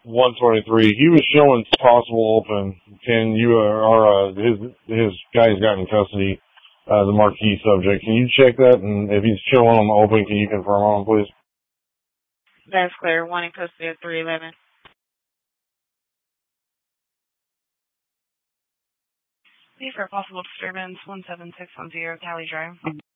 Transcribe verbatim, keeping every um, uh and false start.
one twenty-three. He was showing possible open. Can you, uh, or, uh, his, his guy's got in custody, uh, the marquee subject. Can you check that? And if he's showing them open, can you confirm on him, please? That's clear. One in custody of three eleven. Be for possible disturbance, one seven six one zero Cali Drive.